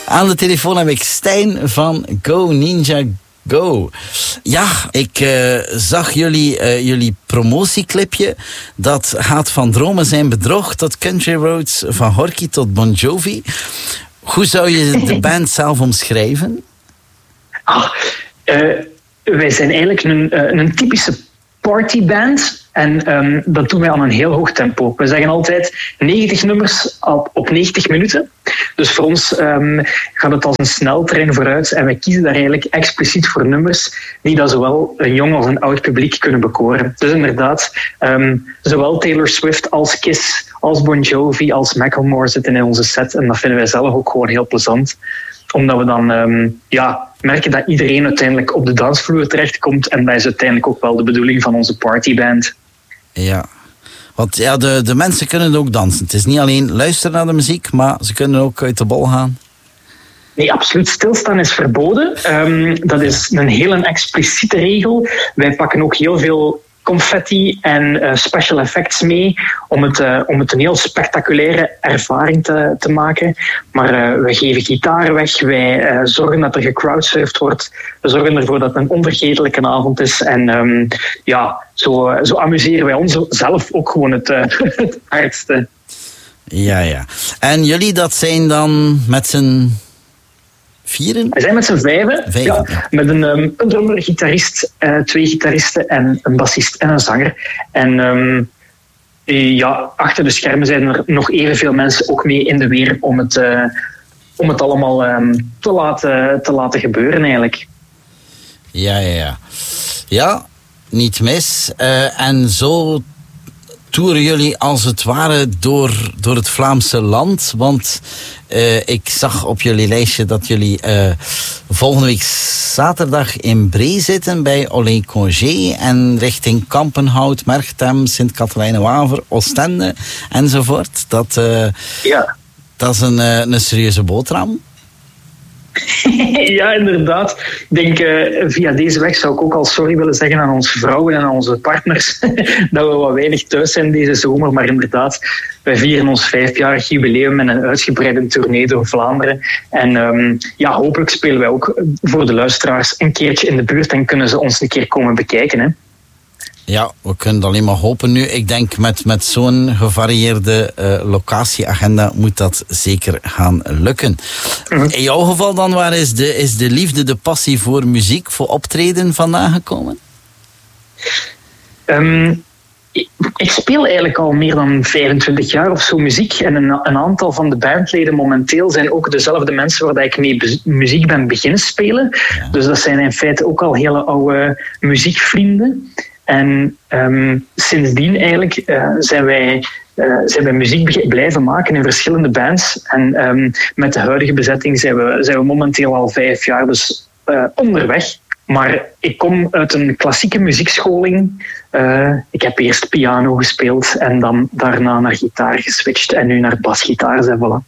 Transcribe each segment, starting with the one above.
Aan de telefoon heb ik Stijn van Go Ninja Go. Ja, ik zag jullie promotieclipje. Dat gaat van Dromen zijn bedrog tot Country Roads, van Horky tot Bon Jovi. Hoe zou je de band zelf omschrijven? Wij zijn eigenlijk een typische partyband. En dat doen wij aan een heel hoog tempo. We zeggen altijd 90 nummers op 90 minuten. Dus voor ons gaat het als een sneltrein vooruit. En wij kiezen daar eigenlijk expliciet voor nummers die dat zowel een jong als een oud publiek kunnen bekoren. Dus inderdaad, zowel Taylor Swift als Kiss, als Bon Jovi, als Macklemore zitten in onze set. En dat vinden wij zelf ook gewoon heel plezant. Omdat we dan merken dat iedereen uiteindelijk op de dansvloer terechtkomt. En dat is uiteindelijk ook wel de bedoeling van onze partyband. Ja, want ja, de mensen kunnen ook dansen. Het is niet alleen luisteren naar de muziek, maar ze kunnen ook uit de bol gaan. Nee, absoluut. Stilstaan is verboden. Dat is een hele expliciete regel. Wij pakken ook heel veel confetti en special effects mee om het een heel spectaculaire ervaring te maken. Maar we geven gitaar weg, wij zorgen dat er gecrowdsurfd wordt, we zorgen ervoor dat het een onvergetelijke avond is en zo amuseren wij ons zelf ook gewoon het hardste. Ja. En jullie, dat zijn dan met z'n vieren? We zijn met z'n vijven. Met een drummer, een gitarist, 2 gitaristen en een bassist en een zanger. En achter de schermen zijn er nog evenveel mensen ook mee in de weer om het allemaal te laten gebeuren eigenlijk. Ja, niet mis. En zo toeren jullie als het ware door het Vlaamse land. Want ik zag op jullie lijstje dat jullie volgende week zaterdag in Bree zitten bij Olé Congé. En richting Kampenhout, Merchtem, Sint-Katelijne-Waver, Oostende enzovoort. Dat is een serieuze boterham. Ja, inderdaad. Ik denk, via deze weg zou ik ook al sorry willen zeggen aan onze vrouwen en aan onze partners dat we wat weinig thuis zijn deze zomer. Maar inderdaad, wij vieren ons 5-jarig jubileum met een uitgebreide tournee door Vlaanderen. En hopelijk spelen wij ook voor de luisteraars een keertje in de buurt en kunnen ze ons een keer komen bekijken, hè. Ja, we kunnen het alleen maar hopen nu. Ik denk met zo'n gevarieerde locatieagenda moet dat zeker gaan lukken. In jouw geval dan, waar is de liefde, de passie voor muziek, voor optreden vandaan gekomen? Ik speel eigenlijk al meer dan 25 jaar of zo muziek. En een aantal van de bandleden momenteel zijn ook dezelfde mensen waar ik mee muziek ben beginnen spelen. Ja. Dus dat zijn in feite ook al hele oude muziekvrienden. En sindsdien eigenlijk zijn wij muziek blijven maken in verschillende bands. En met de huidige bezetting zijn we momenteel al 5 jaar dus onderweg. Maar ik kom uit een klassieke muziekscholing. Ik heb eerst piano gespeeld en dan daarna naar gitaar geswitcht. En nu naar basgitaar, en voilà.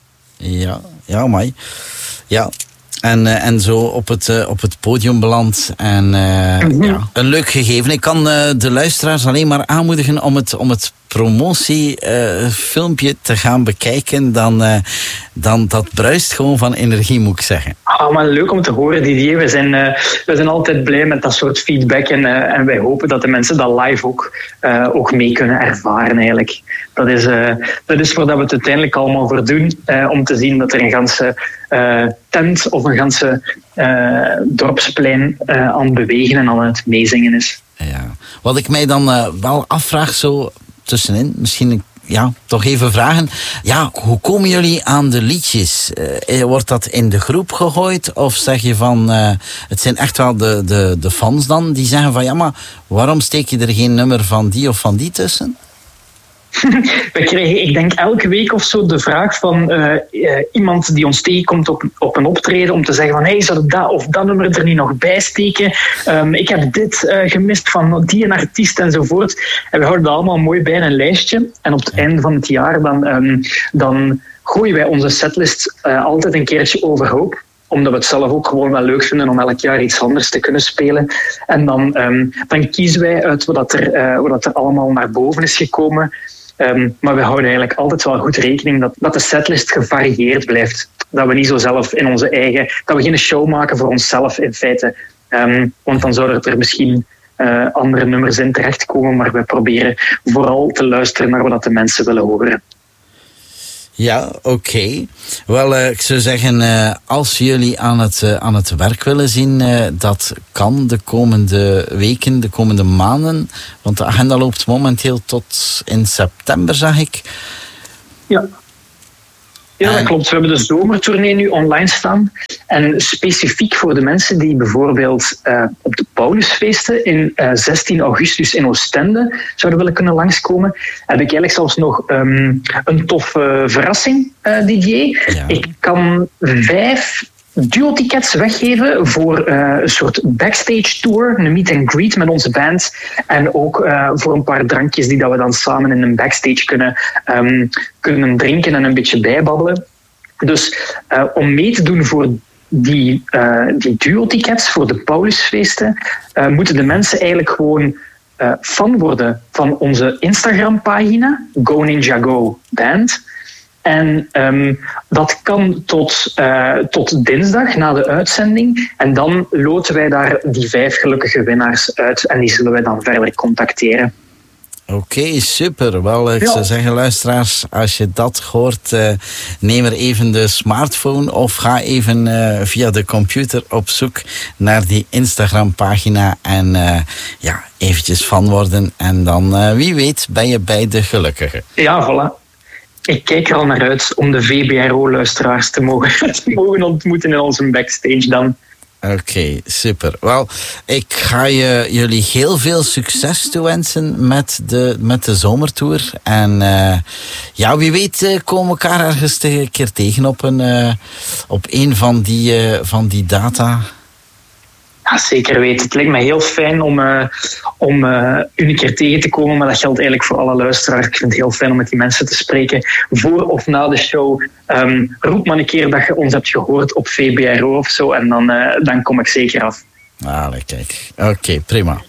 Ja, amai. Ja. En zo op het podium beland. En een leuk gegeven. Ik kan de luisteraars alleen maar aanmoedigen om het promotiefilmpje te gaan bekijken. Dan dat bruist gewoon van energie, moet ik zeggen. Maar leuk om te horen, Didier. We zijn altijd blij met dat soort feedback. En wij hopen dat de mensen dat live ook mee kunnen ervaren eigenlijk. Dat is waar we het uiteindelijk allemaal voor doen. Om te zien dat er een ganse tent of een ganse dorpsplein aan het bewegen en aan het meezingen is. Ja. Wat ik mij dan wel afvraag zo tussenin, misschien toch even vragen. Ja, hoe komen jullie aan de liedjes? Wordt dat in de groep gegooid? Of zeg je van, het zijn echt wel de fans dan, die zeggen van, ja, maar waarom steek je er geen nummer van die of van die tussen? We krijgen, ik denk, elke week of zo de vraag van iemand die ons tegenkomt op een optreden om te zeggen van, hey, zou dat of dat nummer er niet nog bij steken? Ik heb dit gemist van die een artiest enzovoort. En we houden dat allemaal mooi bij in een lijstje. En op het einde van het jaar dan gooien wij onze setlist altijd een keertje overhoop. Omdat we het zelf ook gewoon wel leuk vinden om elk jaar iets anders te kunnen spelen. En dan kiezen wij uit wat er allemaal naar boven is gekomen. Maar we houden eigenlijk altijd wel goed rekening dat de setlist gevarieerd blijft. Dat we niet zo zelf in onze eigen... Dat we geen show maken voor onszelf in feite. Want dan zouden er misschien andere nummers in terechtkomen. Maar we proberen vooral te luisteren naar wat de mensen willen horen. Ja, oké. Wel, ik zou zeggen, als jullie aan het werk willen zien, dat kan de komende weken, de komende maanden. Want de agenda loopt momenteel tot in september, zag ik. Ja, dat klopt. We hebben de zomertournee nu online staan. En specifiek voor de mensen die bijvoorbeeld op de Paulusfeesten in 16 augustus in Oostende zouden willen kunnen langskomen, heb ik eigenlijk zelfs nog een toffe verrassing, DJ. Ja. Ik kan 5 duo-tickets weggeven voor een soort backstage tour, een meet and greet met onze band en ook voor een paar drankjes die dat we dan samen in een backstage kunnen drinken en een beetje bijbabbelen. Dus om mee te doen voor die duo-tickets voor de Paulusfeesten, moeten de mensen eigenlijk gewoon fan worden van onze Instagram-pagina, Go Ninja Go Band. En dat kan tot dinsdag na de uitzending. En dan loten wij daar die 5 gelukkige winnaars uit. En die zullen wij dan verder contacteren. Oké, super. Wel, ik zou zeggen, luisteraars, als je dat hoort, neem er even de smartphone of ga even via de computer op zoek naar die Instagram-pagina en eventjes fan worden. En dan, wie weet, ben je bij de gelukkigen. Ja, voilà. Ik kijk er al naar uit om de VBRO-luisteraars te mogen ontmoeten in onze backstage dan. Oké, super. Wel, ik ga jullie heel veel succes toewensen met de zomertour. En wie weet komen we elkaar ergens een keer tegen op een van die data. Ja, zeker weten. Het lijkt me heel fijn om u een keer tegen te komen, maar dat geldt eigenlijk voor alle luisteraars. Ik vind het heel fijn om met die mensen te spreken voor of na de show. Roep maar een keer dat je ons hebt gehoord op VBRO of zo en dan kom ik zeker af. Kijk. Oké, prima.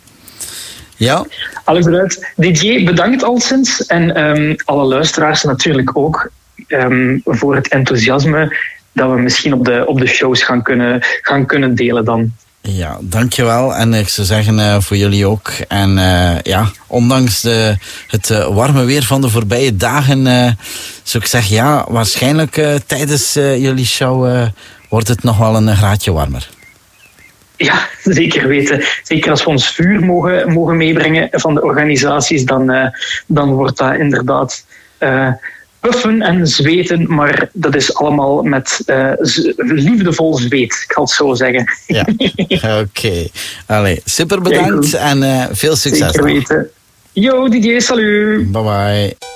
Ja? Alles eruit. DJ, bedankt alleszins en alle luisteraars natuurlijk ook voor het enthousiasme dat we misschien op de shows gaan kunnen delen dan. Ja, dankjewel. En ik zou zeggen voor jullie ook. En ondanks het warme weer van de voorbije dagen, zou ik zeggen, waarschijnlijk tijdens jullie show wordt het nog wel een graadje warmer. Ja, zeker weten. Zeker als we ons vuur mogen meebrengen van de organisaties, dan wordt dat inderdaad puffen en zweten, maar dat is allemaal met liefdevol zweet, ik ga het zo zeggen. Ja, oké. Allee, super bedankt en veel succes. Zeker weten. Yo, DJ, salut. Bye bye.